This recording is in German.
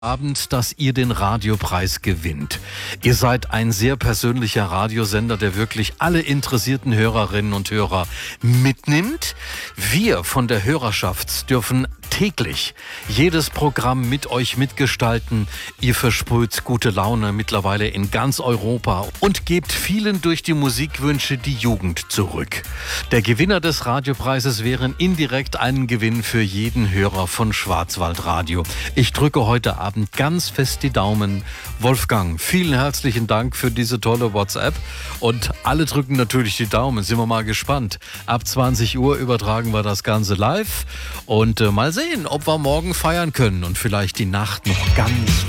Abend, dass ihr den Radiopreis gewinnt. Ihr seid ein sehr persönlicher Radiosender, der wirklich alle interessierten Hörerinnen und Hörer mitnimmt. Wir von der Hörerschaft dürfen täglich jedes Programm mit euch mitgestalten. Ihr versprüht gute Laune mittlerweile in ganz Europa und gebt vielen durch die Musikwünsche die Jugend zurück. Der Gewinner des Radiopreises wäre indirekt ein Gewinn für jeden Hörer von Schwarzwaldradio. Ich drücke heute Abend ganz fest die Daumen. Wolfgang, vielen herzlichen Dank für diese tolle WhatsApp und alle drücken natürlich die Daumen. Sind wir mal gespannt. Ab 20 Uhr übertragen wir das Ganze live und mal sehen, ob wir morgen feiern können und vielleicht die Nacht noch ganz